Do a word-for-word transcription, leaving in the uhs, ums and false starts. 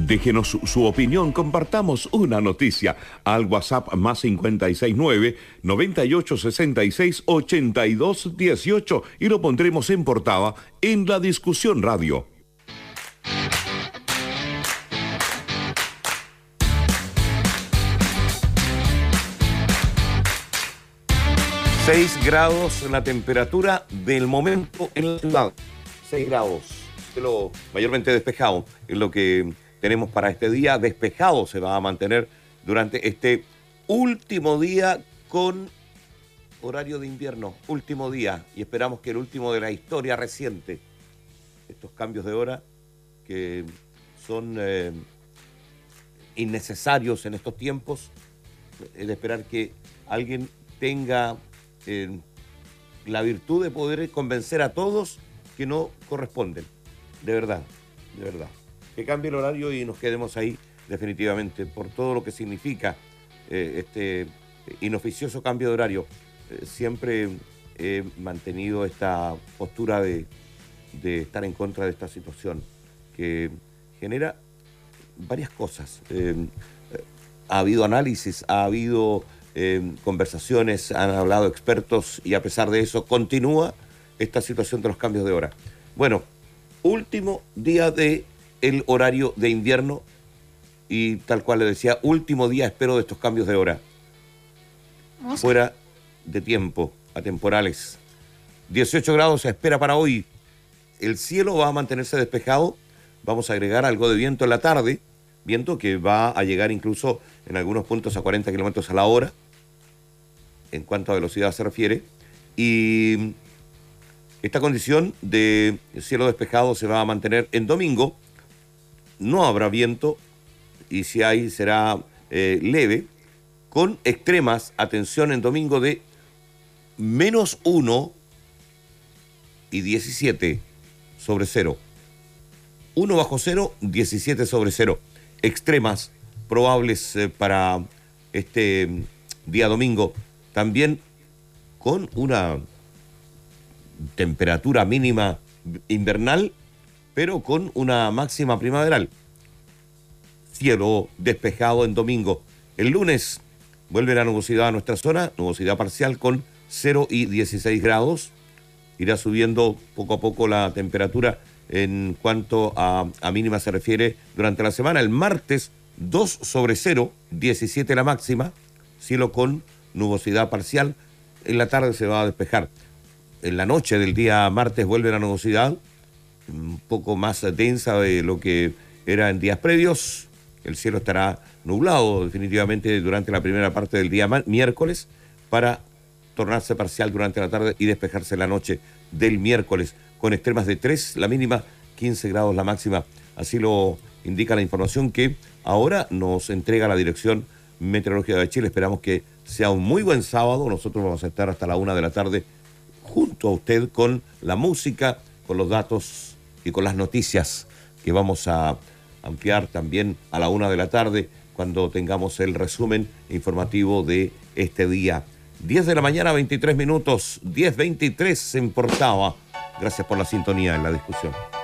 Déjenos su, su opinión, compartamos una noticia al WhatsApp más cincuenta y seis nueve, noventa y ocho sesenta y seis, ochenta y dos dieciocho y lo pondremos en portada en La Discusión Radio. seis grados la temperatura del momento en la ciudad. seis grados. Lo mayormente despejado es lo que tenemos para este día. Despejado se va a mantener durante este último día con horario de invierno. Último día. Y esperamos que el último de la historia reciente. Estos cambios de hora que son eh, innecesarios en estos tiempos. Es de esperar que alguien tenga eh, la virtud de poder convencer a todos que no corresponden. De verdad, de verdad. Que cambie el horario y nos quedemos ahí definitivamente por todo lo que significa eh, este inoficioso cambio de horario. Eh, siempre he mantenido esta postura de, de estar en contra de esta situación que genera varias cosas. Eh, ha habido análisis, ha habido eh, conversaciones, han hablado expertos y a pesar de eso continúa esta situación de los cambios de hora. Bueno, último día del horario de invierno y tal cual le decía, último día espero de estos cambios de hora. Fuera de tiempo, atemporales. dieciocho grados se espera para hoy. El cielo va a mantenerse despejado. Vamos a agregar algo de viento en la tarde. Viento que va a llegar incluso en algunos puntos a cuarenta kilómetros a la hora, en cuanto a velocidad se refiere. Y esta condición de cielo despejado se va a mantener en domingo. No habrá viento y si hay será eh, leve, con extremas, atención, en domingo de menos uno y diecisiete sobre cero. uno bajo cero, diecisiete sobre cero. Extremas probables eh, para este día domingo. También con una temperatura mínima invernal, pero con una máxima primaveral. Cielo despejado en domingo. El lunes vuelve la nubosidad a nuestra zona, nubosidad parcial con cero y dieciséis grados. Irá subiendo poco a poco la temperatura en cuanto a, a mínima se refiere durante la semana. El martes dos sobre cero, diecisiete la máxima, cielo con nubosidad parcial. En la tarde se va a despejar. En la noche del día martes vuelve la nubosidad, un poco más densa de lo que era en días previos. El cielo estará nublado definitivamente durante la primera parte del día miércoles para tornarse parcial durante la tarde y despejarse la noche del miércoles con extremas de tres, la mínima, quince grados la máxima. Así lo indica la información que ahora nos entrega la Dirección Meteorológica de Chile. Esperamos que sea un muy buen sábado. Nosotros vamos a estar hasta la una de la tarde junto a usted con la música, con los datos y con las noticias que vamos a ampliar también a la una de la tarde cuando tengamos el resumen informativo de este día. diez de la mañana, veintitrés minutos, diez veintitrés en Portava. Gracias por la sintonía en La Discusión.